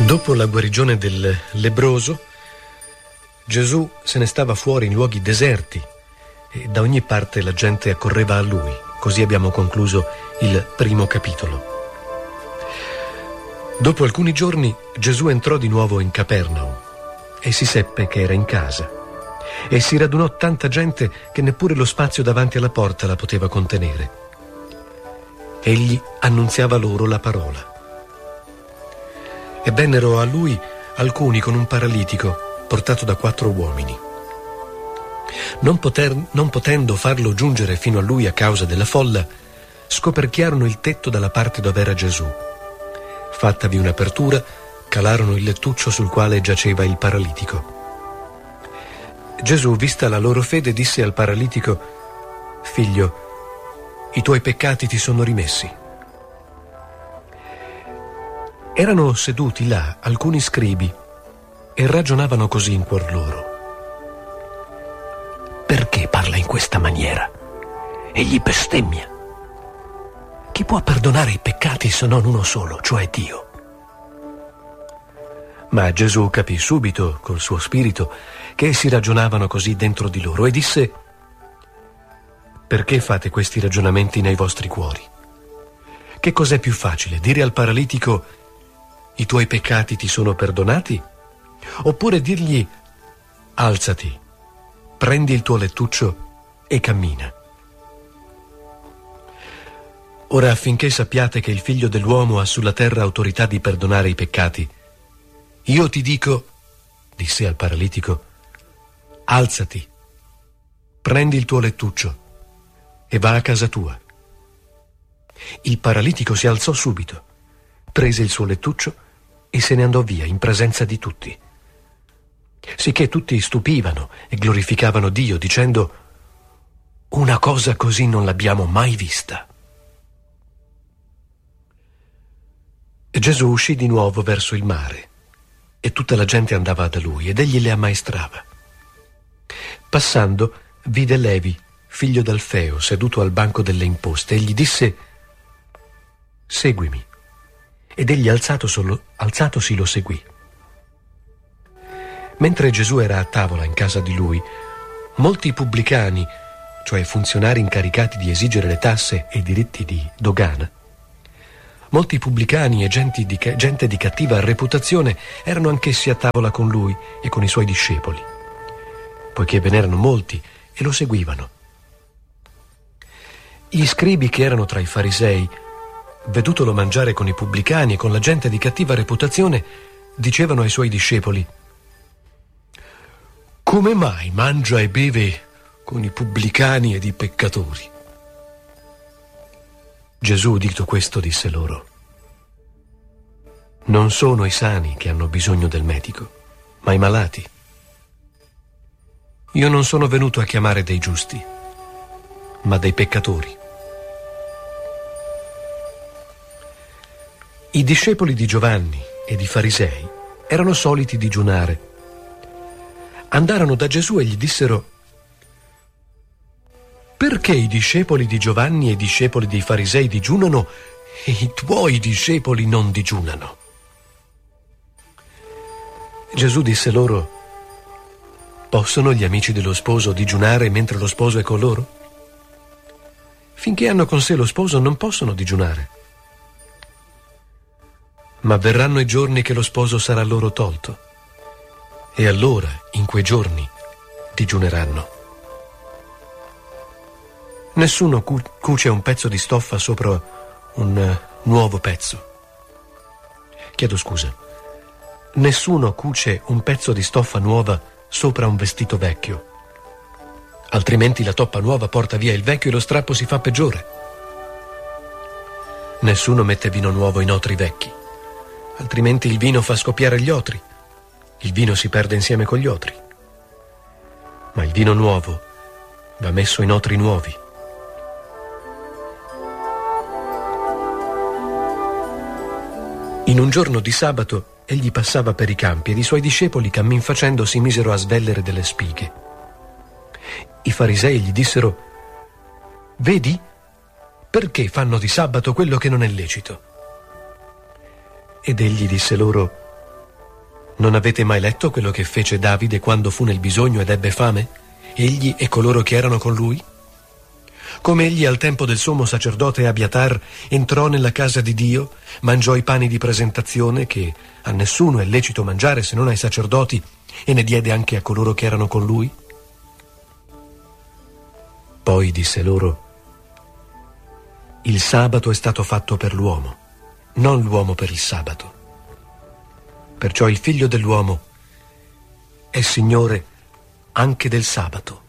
Dopo la guarigione del lebbroso, Gesù se ne stava fuori in luoghi deserti e da ogni parte la gente accorreva a lui. Così abbiamo concluso il primo capitolo. Dopo alcuni giorni Gesù entrò di nuovo in Capernaum e si seppe che era in casa. E si radunò tanta gente che neppure lo spazio davanti alla porta la poteva contenere. Egli annunziava loro la parola. E vennero a lui alcuni con un paralitico portato da 4 uomini. Non potendo farlo giungere fino a lui a causa della folla, scoperchiarono il tetto dalla parte dove era Gesù. Fattavi un'apertura, calarono il lettuccio sul quale giaceva il paralitico. Gesù, vista la loro fede, disse al paralitico: «Figlio, i tuoi peccati ti sono rimessi». Erano seduti là alcuni scribi e ragionavano così in cuor loro: «Perché parla in questa maniera? Egli bestemmia. Chi può perdonare i peccati se non uno solo, cioè Dio?» Ma Gesù capì subito col suo spirito che essi ragionavano così dentro di loro e disse: «Perché fate questi ragionamenti nei vostri cuori? Che cos'è più facile, dire al paralitico: i tuoi peccati ti sono perdonati? Oppure dirgli: alzati, prendi il tuo lettuccio e cammina? Ora, affinché sappiate che il Figlio dell'uomo ha sulla terra autorità di perdonare i peccati, io ti dico», disse al paralitico, «alzati, prendi il tuo lettuccio e va a casa tua». Il paralitico si alzò subito, prese il suo lettuccio e se ne andò via in presenza di tutti. Sicché tutti stupivano e glorificavano Dio, dicendo: «Una cosa così non l'abbiamo mai vista». E Gesù uscì di nuovo verso il mare e tutta la gente andava da lui ed egli le ammaestrava. Passando, vide Levi, figlio d'Alfeo, seduto al banco delle imposte, e gli disse: «Seguimi». Ed egli alzatosi lo seguì. Mentre Gesù era a tavola in casa di lui, molti pubblicani, cioè funzionari incaricati di esigere le tasse e i diritti di dogana, molti pubblicani e gente di cattiva reputazione erano anch'essi a tavola con lui e con i suoi discepoli, poiché ve n'erano molti e lo seguivano. Gli scribi che erano tra i farisei, vedutolo mangiare con i pubblicani e con la gente di cattiva reputazione, dicevano ai suoi discepoli: «Come mai mangia e beve con i pubblicani ed i peccatori?» Gesù, udito questo, disse loro: «Non sono i sani che hanno bisogno del medico, ma i malati. Io non sono venuto a chiamare dei giusti, ma dei peccatori». I discepoli di Giovanni e di farisei erano soliti digiunare. Andarono da Gesù e gli dissero: «Perché i discepoli di Giovanni e i discepoli dei farisei digiunano e i tuoi discepoli non digiunano?» Gesù disse loro: «Possono gli amici dello sposo digiunare mentre lo sposo è con loro? Finché hanno con sé lo sposo non possono digiunare. Ma verranno i giorni che lo sposo sarà loro tolto, e allora, in quei giorni, digiuneranno. Nessuno cuce un pezzo di stoffa sopra un nuovo pezzo. Nessuno cuce un pezzo di stoffa nuova sopra un vestito vecchio, altrimenti la toppa nuova porta via il vecchio e lo strappo si fa peggiore. Nessuno mette vino nuovo in otri vecchi, altrimenti il vino fa scoppiare gli otri. Il vino si perde insieme con gli otri. Ma il vino nuovo va messo in otri nuovi. In un giorno di sabato egli passava per i campi ed i suoi discepoli, cammin facendo, si misero a svellere delle spighe. I farisei gli dissero: «Vedi? Perché fanno di sabato quello che non è lecito?» Ed egli disse loro: Non avete mai letto quello che fece Davide quando fu nel bisogno ed ebbe fame? Egli e coloro che erano con lui? Come egli al tempo del sommo sacerdote Abiatar entrò nella casa di Dio, mangiò i pani di presentazione che a nessuno è lecito mangiare se non ai sacerdoti, e ne diede anche a coloro che erano con lui? Poi disse loro: il sabato è stato fatto per l'uomo, non l'uomo per il sabato. Perciò il Figlio dell'uomo è Signore anche del sabato.